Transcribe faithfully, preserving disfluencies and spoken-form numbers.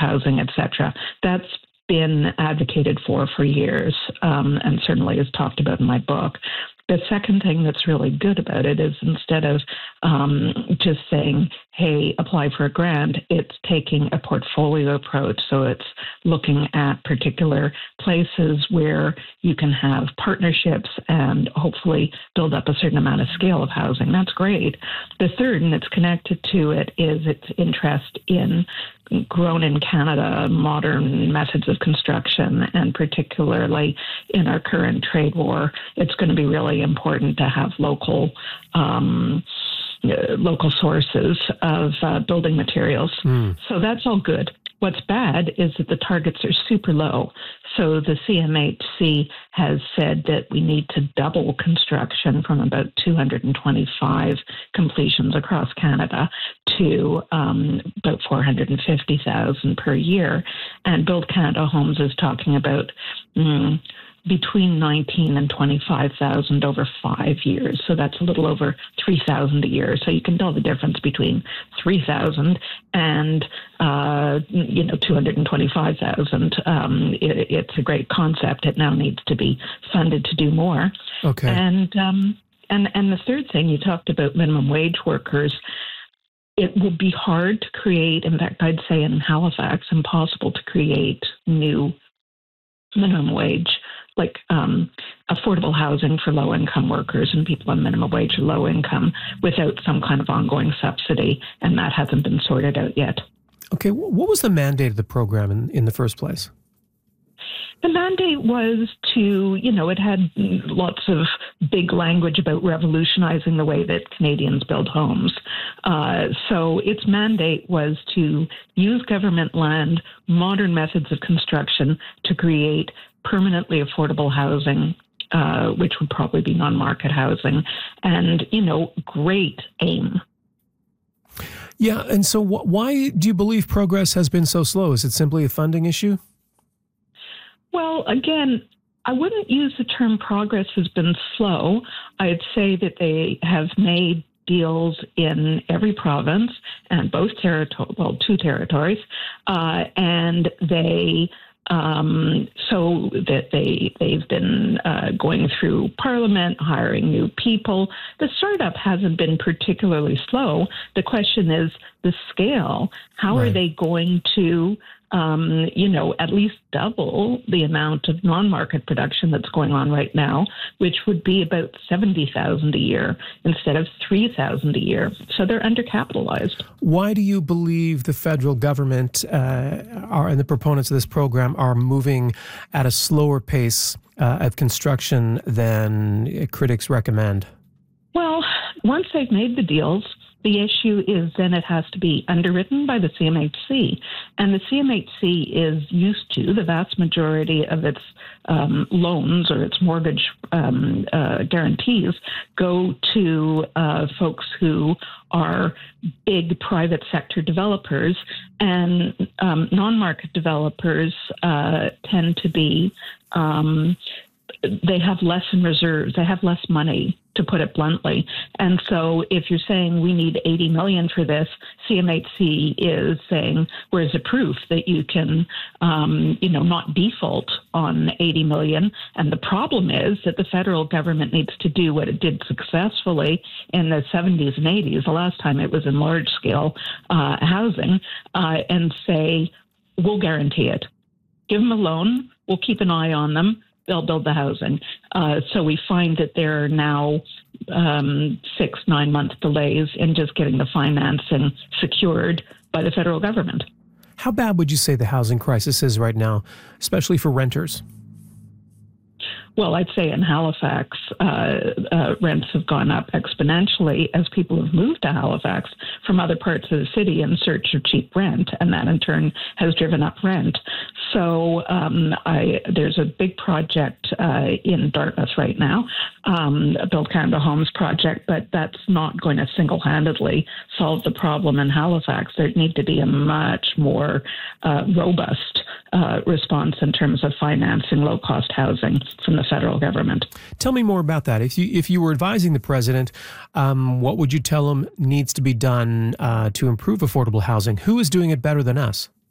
housing, et cetera. That's been advocated for for years, um, and certainly is talked about in my book. The second thing that's really good about it is instead of um, just saying, hey, apply for a grant, it's taking a portfolio approach. So it's looking at particular places where you can have partnerships and hopefully build up a certain amount of scale of housing. That's great. The third, and it's connected to it, is its interest in grown in Canada modern methods of construction, and particularly in our current trade war, it's going to be really important to have local um, uh, local sources of uh, building materials. Mm. So that's all good. What's bad is that the targets are super low. So the C M H C has said that we need to double construction from about two hundred twenty-five completions across Canada to um, about four hundred fifty thousand per year. And Build Canada Homes is talking about mm, between nineteen and twenty-five thousand over five years. So that's a little over three thousand a year. So you can tell the difference between three thousand and, uh, you know, two hundred twenty-five thousand. Um, it, it's a great concept. It now needs to be funded to do more. Okay. And, um, and, and the third thing, you talked about minimum wage workers. It will be hard to create, in fact, I'd say in Halifax, impossible to create new minimum wage, like um, affordable housing for low-income workers and people on minimum wage or low income without some kind of ongoing subsidy, and that hasn't been sorted out yet. Okay, what was the mandate of the program in, in the first place? The mandate was to, you know, it had lots of big language about revolutionizing the way that Canadians build homes. Uh, so its mandate was to use government land, modern methods of construction to create permanently affordable housing, uh, which would probably be non-market housing. And, you know, great aim. Yeah, and so wh- why do you believe progress has been so slow? Is it simply a funding issue? Well, again, I wouldn't use the term progress has been slow. I'd say that they have made deals in every province and both territories, well, two territories, uh, and they um, so that they they've been uh, going through Parliament, hiring new people. The startup hasn't been particularly slow. The question is the scale. How right. are they going to Um, you know, at least double the amount of non-market production that's going on right now, which would be about seventy thousand a year instead of three thousand a year. So they're undercapitalized. Why do you believe the federal government uh, are, and the proponents of this program are moving at a slower pace uh, of construction than critics recommend? Well, once they've made the deals, the issue is then it has to be underwritten by the C M H C. And the C M H C is used to, the vast majority of its um, loans or its mortgage um, uh, guarantees go to uh, folks who are big private sector developers, and um, non-market developers uh, tend to be, um, they have less in reserves, they have less money, to put it bluntly. And so if you're saying we need eighty million for this, C M H C is saying, where's the proof that you can, um, you know, not default on eighty million? And the problem is that the federal government needs to do what it did successfully in the seventies and eighties, the last time it was in large scale uh, housing, uh, and say, we'll guarantee it. Give them a loan. We'll keep an eye on them. They'll build the housing. Uh, so we find that there are now um, six, nine month delays in just getting the financing secured by the federal government. How bad would you say the housing crisis is right now, especially for renters? Well, I'd say in Halifax, uh, uh, rents have gone up exponentially as people have moved to Halifax from other parts of the city in search of cheap rent, and that in turn has driven up rent. So um, I, there's a big project uh, in Dartmouth right now, um, a Build Canada Homes project, but that's not going to single-handedly solve the problem in Halifax. There need to be a much more uh, robust uh, response in terms of financing low-cost housing from the federal government. Tell me more about that. If you if you were advising the president, um, what would you tell him needs to be done uh, to improve affordable housing? Who is doing it better than us?